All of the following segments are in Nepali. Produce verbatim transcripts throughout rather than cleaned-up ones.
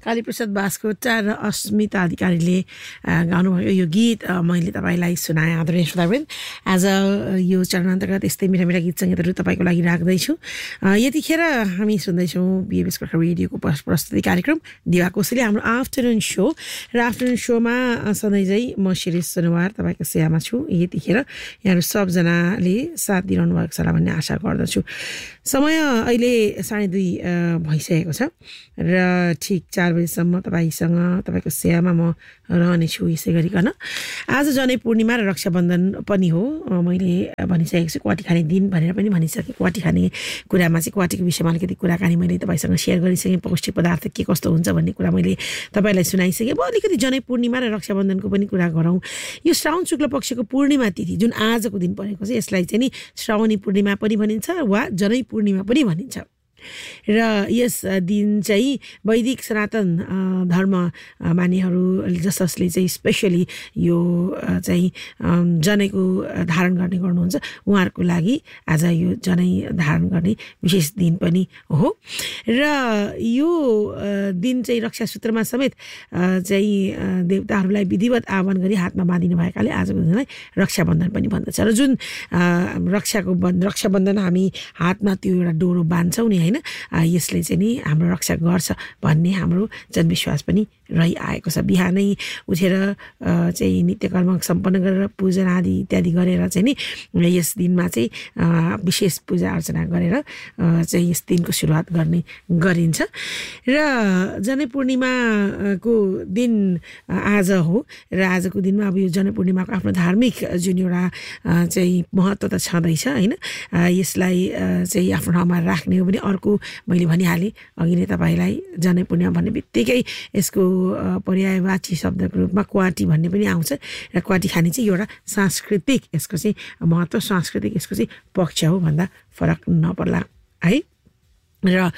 कालीप्रसाद बास्कोटा र अस्मिता अधिकारीले गाउनुभएको यो गीत मैले तपाईँलाई सुनाएँ आदरणीय श्रोतावृन्द। आज यो चरण अन्तर्गत यस्तै मिठा मिठा गीत सङ्गीतहरू तपाईँको लागि राख्दैछु। यतिखेर हामी सुन्दैछौँ बिएबएस गोर्खा रेडियोको प्रस्तुति कार्यक्रम दिवा कोसेली, हाम्रो आफ्टरनुन सो। र आफ्टरनुन सोमा सधैँझै म शिरीष सुनुवार तपाईँको सेवामा छु। यतिखेर यहाँहरू सबजनाले साथ दिइरहनु भएको छ भन्ने आशा गर्दछु। समय अहिले साढे दुई भइसकेको छ र ठिक चार बजीसम्म तपाईँसँग तपाईँको सेवामा म रहनेछु। यसै गरिकन आज जनै पूर्णिमा र रक्षाबन्धन पनि हो। मैले भनिसकेको छु क्वाटी खाने दिन भनेर पनि भनिसकेँ। क्वाटी खाने कुरामा चाहिँ क्वाटीको विषयमा अलिकति कुराकानी मैले तपाईँसँग सेयर गरिसकेँ। पौष्टिक पदार्थ के कस्तो हुन्छ भन्ने कुरा मैले तपाईँलाई सुनाइसकेँ। अब अलिकति जनै पूर्णिमा र रक्षाबन्धनको पनि कुरा गरौँ। यो श्रावण शुक्ल पक्षको पूर्णिमा तिथि जुन आजको दिन परेको छ, यसलाई चाहिँ नि श्रावणी पूर्णिमा पनि भनिन्छ वा जनै पूर्णिमा पनि भनिन्छ। र यस दिन चाहिँ वैदिक सनातन धर्म मान्नेहरू जसले चाहिँ स्पेसली यो चाहिँ जनैको धारण गर्ने गर्नुहुन्छ उहाँहरूको लागि आज यो जनै धारण गर्ने विशेष दिन पनि हो। र यो दिन चाहिँ रक्षासूत्रमा समेत चाहिँ देवताहरूलाई विधिवत आह्वान गरी हातमा बाँधिनु भएकाले आजको दिनलाई रक्षाबन्धन पनि भन्दछ। र जुन रक्षाको बन्ध रक्षाबन्धन हामी हातमा त्यो एउटा डोरो बाँध्छौँ नि, होइन, यसले चाहिँ नि हाम्रो रक्षा गर्छ भन्ने हाम्रो जनविश्वास पनि रहिआएको छ। बिहानै उठेर चाहिँ नित्यकर्म सम्पन्न गरेर पूजा आदि इत्यादि गरेर चाहिँ नि यस दिनमा चाहिँ विशेष पूजा अर्चना गरेर चाहिँ यस दिनको सुरुवात गर्ने गरिन्छ। र जनै पूर्णिमाको दिन आज हो र आजको दिनमा अब यो जनै पूर्णिमाको आफ्नो धार्मिक जुन एउटा चाहिँ महत्त्व त छँदैछ, होइन। यसलाई चाहिँ आफ्नो ठाउँमा राख्ने हो भने अर्को मैले भनिहालेँ अघि नै तपाईँलाई, जनै पूर्णिमा भन्ने बित्तिकै यसको पर्यायवाची शब्दको रूपमा क्वाटी भन्ने पनि आउँछ। र क्वाटी खाने चाहिँ एउटा सांस्कृतिक यसको चाहिँ महत्त्व, सांस्कृतिक यसको चाहिँ पक्ष हो भन्दा फरक नपर्ला है। र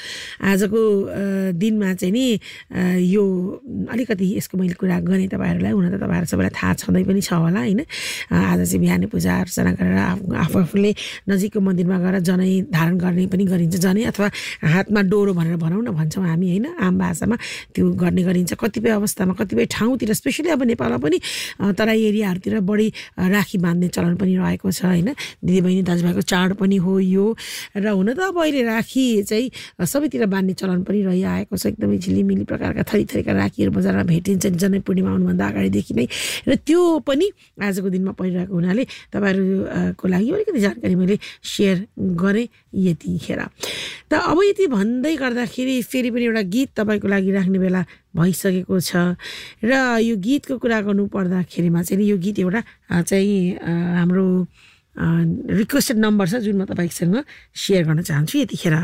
आजको दिनमा चाहिँ नि यो अलिकति यसको मैले कुरा गरेँ तपाईँहरूलाई। हुन त तपाईँहरू सबैलाई थाहा छँदै पनि छ होला, होइन। आज चाहिँ बिहानै पूजा अर्चना गरेर आफू आफूले नजिकको मन्दिरमा गएर जनै धारण गर्ने पनि गरिन्छ। जनै अथवा हातमा डोरो भनेर भनौँ न, भन्छौँ हामी, होइन, आम भाषामा त्यो गर्ने गरिन्छ। कतिपय अवस्थामा कतिपय ठाउँतिर स्पेसली अब नेपालमा पनि तराई एरियाहरूतिर बढी राखी बाँध्ने चलन पनि रहेको छ, होइन। दिदीबहिनी दाजुभाइको चाड पनि हो यो। र हुन त अब अहिले राखी चाहिँ सबैतिर बाँध्ने चलन पनि रहिआएको छ। एकदमै झिलिमिली प्रकारका थरी थरीका राखीहरू बजारमा भेटिन्छन् जनै पूर्णिमा आउनुभन्दा अगाडिदेखि नै। र त्यो पनि आजको दिनमा परिरहेको हुनाले तपाईँहरूको लागि अलिकति जानकारी मैले सेयर गरेँ यतिखेर। त अब यति भन्दै गर्दाखेरि फेरि पनि एउटा गीत तपाईँको लागि राख्ने बेला भइसकेको छ। र यो गीतको कुरा गर्नु पर्दाखेरिमा चाहिँ यो गीत एउटा चाहिँ हाम्रो रिक्वेस्टेड नम्बर छ जुन म तपाईँसँग सेयर गर्न चाहन्छु यतिखेर।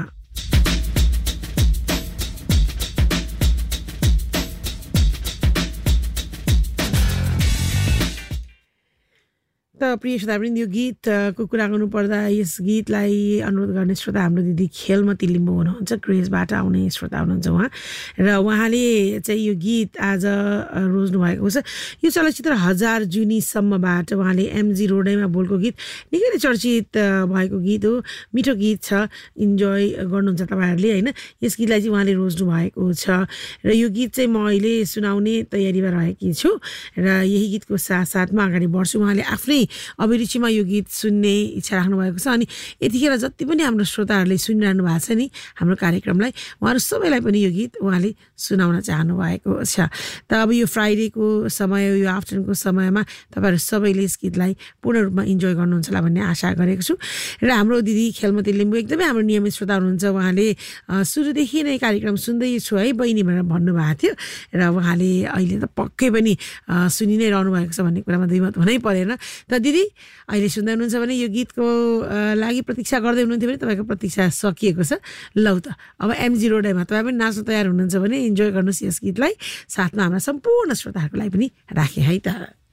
त प्रिय श्रोतावृन्द, यो गीतको कुरा गर्नुपर्दा यस गीतलाई अनुरोध गर्ने श्रोता हाम्रो दिदी खेलमती लिम्बू हुनुहुन्छ, क्रेजबाट आउने श्रोता हुनुहुन्छ उहाँ। र उहाँले चाहिँ यो गीत आज रोज्नु भएको छ। यो चलचित्र हजार जुनीसम्मबाट उहाँले एमजी रोडैमा बोलको गीत निकै नै चर्चित भएको गीत हो। मिठो गीत छ, इन्जोय गर्नुहुन्छ तपाईँहरूले, होइन। यस गीतलाई चाहिँ उहाँले रोज्नु भएको छ र यो गीत चाहिँ म अहिले सुनाउने तयारीमा रहेकी छु र यही गीतको साथसाथमा अगाडि बढ्छु। उहाँले आफ्नै अभिरुचिमा यो गीत सुन्ने इच्छा राख्नु भएको छ। अनि यतिखेर जति पनि हाम्रो श्रोताहरूले सुनिरहनु भएको छ नि हाम्रो कार्यक्रमलाई, उहाँहरू सबैलाई पनि यो गीत उहाँले सुनाउन चाहनु भएको छ। त अब यो फ्राइडेको समय, यो आफ्टरनुनको समयमा तपाईँहरू सबैले यस गीतलाई पूर्ण रूपमा इन्जोय गर्नुहुन्छ होला भन्ने आशा गरेको छु। र हाम्रो दिदी खेलमती लिम्बू एकदमै हाम्रो नियमित श्रोता हुनुहुन्छ। उहाँले सुरुदेखि नै कार्यक्रम सुन्दैछु है बहिनी भनेर भन्नुभएको थियो र उहाँले अहिले त पक्कै पनि सुनि नै रहनु भएको छ भन्ने कुरामा दुई मत हुनै परेन। त दिदी अहिले सुन्दै हुनुहुन्छ भने यो गीतको लागि प्रतीक्षा गर्दै हुनुहुन्थ्यो भने तपाईँको प्रतीक्षा सकिएको छ। लौ त अब एमजी रोडैमा तपाईँ पनि नाच्न तयार हुनुहुन्छ भने इन्जोय गर्नुहोस् यस गीतलाई। साथमा हाम्रा सम्पूर्ण श्रोताहरूको लागि पनि राखेँ है त।